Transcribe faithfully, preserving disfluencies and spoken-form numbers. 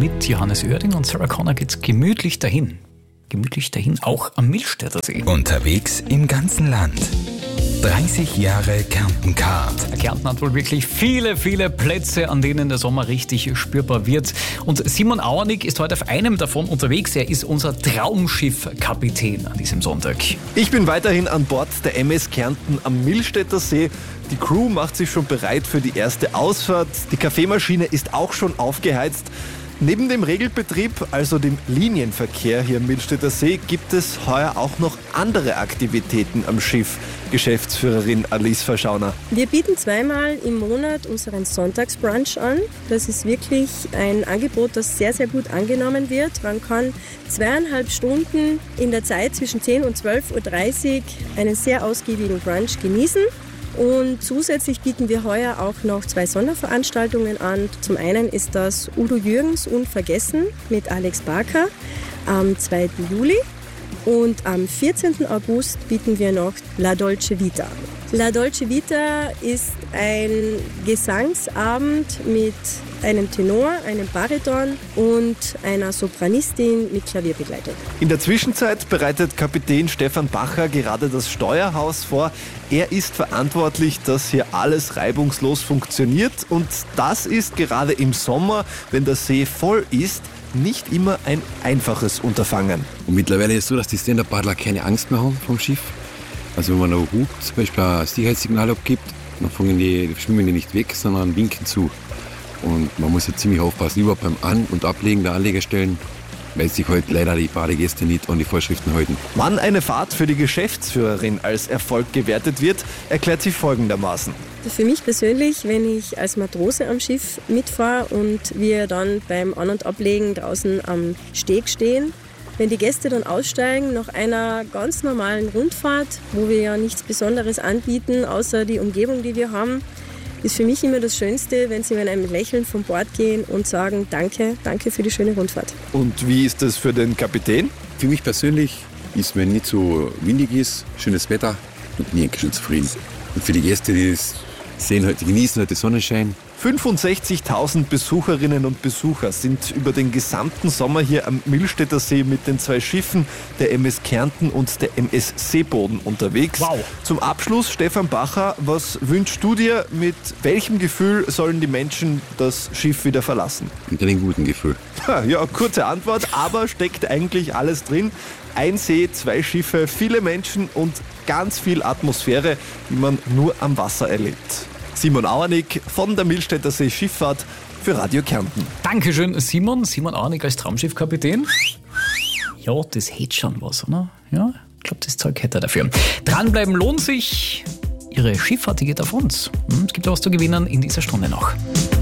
mit Johannes Oerding und Sarah Connor geht's gemütlich dahin. Gemütlich dahin, auch am Millstätter See. Unterwegs im ganzen Land. dreißig Jahre Kärnten-Card. Kärnten hat wohl wirklich viele, viele Plätze, an denen der Sommer richtig spürbar wird. Und Simon Auernig ist heute auf einem davon unterwegs. Er ist unser Traumschiff-Kapitän an diesem Sonntag. Ich bin weiterhin an Bord der M S Kärnten am Millstätter See. Die Crew macht sich schon bereit für die erste Ausfahrt. Die Kaffeemaschine ist auch schon aufgeheizt. Neben dem Regelbetrieb, also dem Linienverkehr hier am Millstätter See, gibt es heuer auch noch andere Aktivitäten am Schiff. Geschäftsführerin Alice Verschauner. Wir bieten zweimal im Monat unseren Sonntagsbrunch an. Das ist wirklich ein Angebot, das sehr, sehr gut angenommen wird. Man kann zweieinhalb Stunden in der Zeit zwischen zehn und zwölf Uhr dreißig einen sehr ausgiebigen Brunch genießen. Und zusätzlich bieten wir heuer auch noch zwei Sonderveranstaltungen an. Zum einen ist das Udo Jürgens Unvergessen mit Alex Barker am zweiten Juli. Und am vierzehnten August bieten wir noch La Dolce Vita. La Dolce Vita ist ein Gesangsabend mit einem Tenor, einem Bariton und einer Sopranistin mit Klavierbegleitung. In der Zwischenzeit bereitet Kapitän Stefan Bacher gerade das Steuerhaus vor. Er ist verantwortlich, dass hier alles reibungslos funktioniert. Und das ist gerade im Sommer, wenn der See voll ist, nicht immer ein einfaches Unterfangen. Und mittlerweile ist es so, dass die Stand-Up-Paddler keine Angst mehr haben vom Schiff. Also wenn man noch ruft, zum Beispiel ein Sicherheitssignal abgibt, dann fangen die, schwimmen die nicht weg, sondern winken zu. Und man muss ja ziemlich aufpassen, überhaupt beim An- und Ablegen der Anlegestellen, weil sich halt leider die Badegäste nicht an die Vorschriften halten. Wann eine Fahrt für die Geschäftsführerin als Erfolg gewertet wird, erklärt sie folgendermaßen. Für mich persönlich, wenn ich als Matrose am Schiff mitfahre und wir dann beim An- und Ablegen draußen am Steg stehen, wenn die Gäste dann aussteigen nach einer ganz normalen Rundfahrt, wo wir ja nichts Besonderes anbieten, außer die Umgebung, die wir haben, ist für mich immer das Schönste, wenn sie mit einem Lächeln von Bord gehen und sagen, danke, danke für die schöne Rundfahrt. Und wie ist das für den Kapitän? Für mich persönlich ist, wenn nicht so windig ist, schönes Wetter, und bin ich schon zufrieden. Und für die Gäste, die es sehen, die genießen heute Sonnenschein. fünfundsechzigtausend Besucherinnen und Besucher sind über den gesamten Sommer hier am Millstätter See mit den zwei Schiffen, der M S Kärnten und der M S Seeboden, unterwegs. Wow. Zum Abschluss, Stefan Bacher, was wünschst du dir? Mit welchem Gefühl sollen die Menschen das Schiff wieder verlassen? Mit einem guten Gefühl. Ja, kurze Antwort, aber steckt eigentlich alles drin. Ein See, zwei Schiffe, viele Menschen und ganz viel Atmosphäre, die man nur am Wasser erlebt. Simon Auernig von der Millstätter See Schifffahrt für Radio Kärnten. Dankeschön, Simon. Simon Auernig als Traumschiffkapitän. Ja, das hätte schon was, oder? Ja, ich glaube, das Zeug hätte er dafür. Dranbleiben lohnt sich. Ihre Schifffahrt, die geht auf uns. Es gibt auch was zu gewinnen in dieser Stunde noch.